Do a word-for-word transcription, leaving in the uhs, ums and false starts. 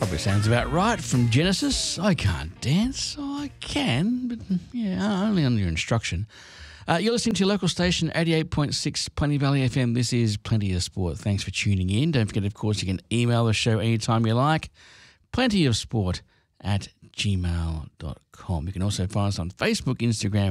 Probably sounds about right from Genesis. I can't dance. Oh, I can, but yeah, only under your instruction. Uh, you're listening to your local station, eighty-eight point six Plenty Valley F M. This is Plenty of Sport. Thanks for tuning in. Don't forget, of course, you can email the show anytime you like. Plenty of Sport at gmail dot com. You can also find us on Facebook, Instagram,